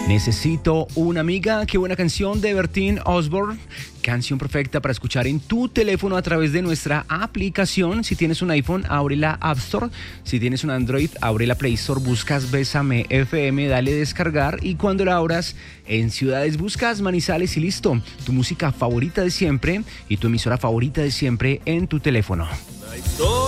Necesito una amiga. Qué buena canción de Bertín Osborne. Canción perfecta para escuchar en tu teléfono a través de nuestra aplicación. Si tienes un iPhone, abre la App Store. Si tienes un Android, abre la Play Store, buscas Bésame FM, dale descargar y cuando la abras en ciudades buscas Manizales y listo. Tu música favorita de siempre y tu emisora favorita de siempre en tu teléfono.